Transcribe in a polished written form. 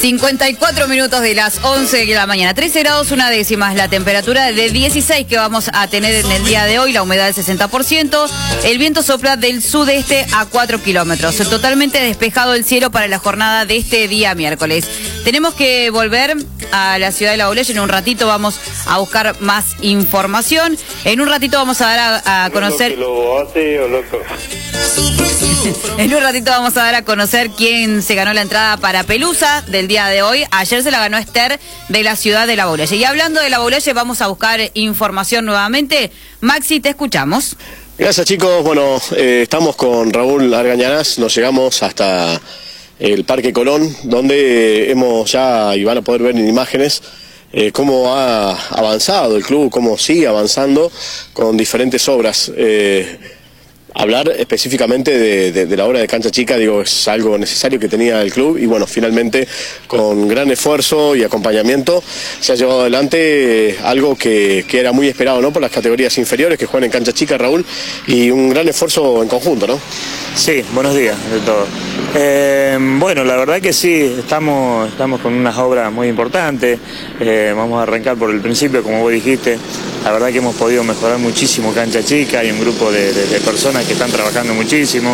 54 minutos de las 11 de la mañana. 13 grados una décima es la temperatura de 16 que vamos a tener en el día de hoy. La humedad del 60%. El viento sopla del sudeste a 4 kilómetros. Totalmente despejado el cielo para la jornada de este día miércoles. Tenemos que volver a la ciudad de La Boleya. En un ratito vamos a buscar más información. En un ratito vamos a dar a conocer... En un ratito vamos a dar a conocer quién se ganó la entrada para Pelusa del día de hoy. Ayer se la ganó Esther de la ciudad de La Boleya. Y hablando de La Boleya, vamos a buscar información nuevamente. Maxi, te escuchamos. Gracias, chicos. Bueno, estamos con Raúl Argañarás. Nos llegamos hasta el Parque Colón, donde hemos ya, y van a poder ver en imágenes, cómo ha avanzado el club, cómo sigue avanzando con diferentes obras. Hablar específicamente de la obra de cancha chica, digo, es algo necesario que tenía el club y bueno, finalmente con gran esfuerzo y acompañamiento se ha llevado adelante algo que era muy esperado, ¿no? Por las categorías inferiores que juegan en cancha chica, Raúl, y un gran esfuerzo en conjunto, ¿no? Sí, buenos días de todo. Bueno, la verdad que sí, estamos con unas obras muy importantes. Vamos a arrancar por el principio, como vos dijiste. La verdad que hemos podido mejorar muchísimo cancha chica, hay un grupo de personas que están trabajando muchísimo.